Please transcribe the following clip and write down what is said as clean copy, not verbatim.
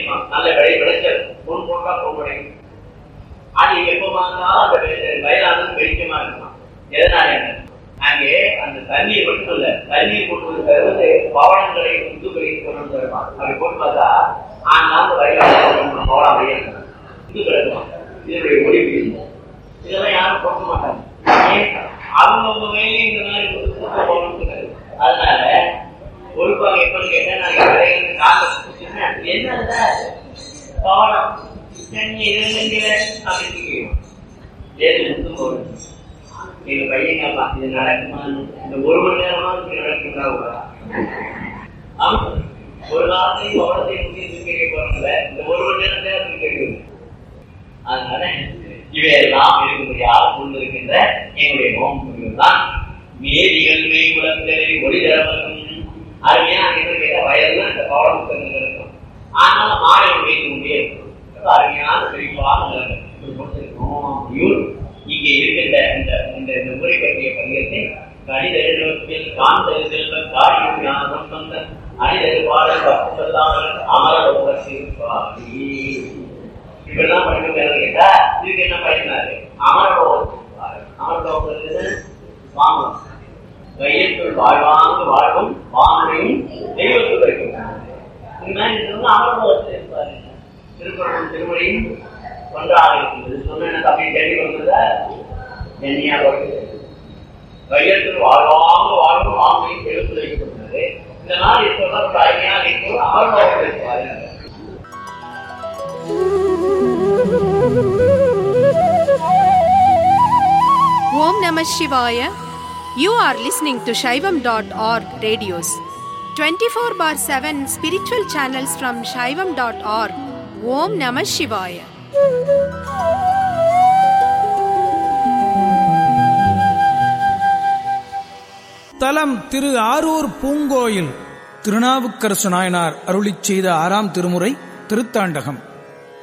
கிடைக்குமா, நல்ல விளைச்சல், பொன் போட்டா பொன் கிடைக்கும். அது எப்ப பார்த்தாலும் அந்த வயலானது வெளிச்சமா இருக்குமா. எதனால அங்கே அந்த தண்ணீர் மட்டும் இல்ல, தண்ணீர் கொண்டு வந்து பவனங்களை இந்துக்களை கொண்டு வந்து வருவான். அப்படி போட்டு பார்த்தா ஆனாலும் வயலான பவனம் அப்படியே இது கிடக்குமா. இதனுடைய முடிவு இதெல்லாம் யாரும் போக்க மாட்டாங்க. அவங்க மேலே இந்த மாதிரி பவனம் கிடையாது. அதனால பொறுப்பாக எப்பன்னு கேட்டா நான் கால என்ன பவனம் தண்ணி அப்படின்னு ஏது முத்தும் போது எங்க பையன் கேட்பா இது நடக்குமா, இந்த ஒரு மணி நேரமா நடக்குதா ஒரு காலத்தையும் பவனத்தை கேட்க போறதில்ல, இந்த ஒரு மணி நேரம் கேட்குது. அதனால இவையெல்லாம் இருக்கும்படியாக கொண்டிருக்கின்ற எங்களுடைய நோக்கம் தான் மேதிகள் மெய் குலங்களை ஒளிதரவரும் அருமையா கேட்ட வயதுல இந்த பவனம் இருக்கும். ஆனாலும் மாணவர்கள் வைக்க முடியாது. அருமையான செழிப்பான இங்கே இருக்கின்ற இந்த முறை பற்றிய பதிகத்தை கடிதத்தில் காந்தல் செல்வன் காரியம் ஞானம் வந்த அணிதெருபாடல் அமரலோகத்தில் இப்பெல்லாம் படிக்க கேட்டா இதுக்கு என்ன படிக்கிறாரு? அமரலோகத்தில் வாங்கலாம் கையத்துள் வாழ்வாங்க வாழ்வும் வாங்கலையும் தெய்வத்தில் வைக்கிறாங்க. இந்த மாதிரி அமரலோகத்தில் இருப்பாரு. திருக்குறளும் திருமொழியும் ஒன்றாக இருக்கின்றது. சொன்ன தப்பி தேடி வந்ததா என்னையா கையத்தில் வாழ்வாங்க வாழ்வும் வாங்கலையும் தெய்வத்தில் வைக்கப்பட்டது. இந்த மாதிரி சொல்ல அருமையாக இருக்கிறது அமரலோகத்தில் இருப்பாரு. Om Namah Shivaya. You are listening to Shaivam.org radios. 24/7 spiritual channels from Shaivam.org. Om Namah Shivaya. தலம் திரு ஆரூர் பூங்கோயில். திருநாவுக்கரசு நாயனார் அருளிச் செய்த 6ஆம் திருமுறை திருத்தாண்டகம்.